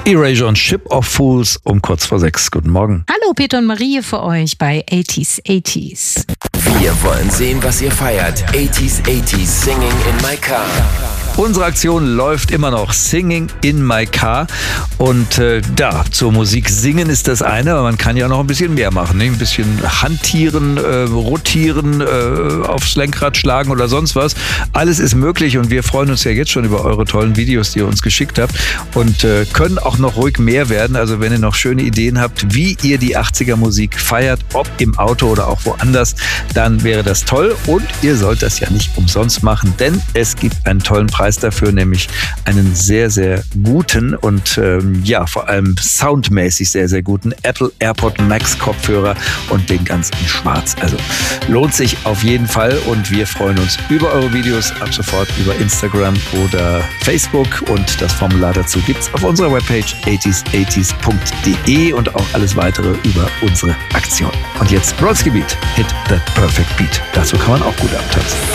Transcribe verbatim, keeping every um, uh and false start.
Erasure und Ship of Fools um kurz vor sechs. Guten Morgen. Hallo Peter und Marie für euch bei eighties eighties. Wir wollen sehen, was ihr feiert. eighties eighties Singing in My Car. Unsere Aktion läuft immer noch, Singing in My Car. Und äh, da, zur Musik singen ist das eine, aber man kann ja noch ein bisschen mehr machen. Ne? Ein bisschen hantieren, äh, rotieren, äh, aufs Lenkrad schlagen oder sonst was. Alles ist möglich und wir freuen uns ja jetzt schon über eure tollen Videos, die ihr uns geschickt habt. Und äh, können auch noch ruhig mehr werden. Also wenn ihr noch schöne Ideen habt, wie ihr die achtziger Musik feiert, ob im Auto oder auch woanders, dann wäre das toll. Und ihr sollt das ja nicht umsonst machen, denn es gibt einen tollen Preis dafür, nämlich einen sehr, sehr guten und ähm, ja, vor allem soundmäßig sehr, sehr guten Apple AirPod Max Kopfhörer und den ganz in schwarz. Also lohnt sich auf jeden Fall und wir freuen uns über eure Videos ab sofort über Instagram oder Facebook und das Formular dazu gibt es auf unserer Webpage eighties eighties punkt de und auch alles weitere über unsere Aktion. Und jetzt Brodsky Beat, Hit That Perfect Beat. Dazu kann man auch gut abtanzen.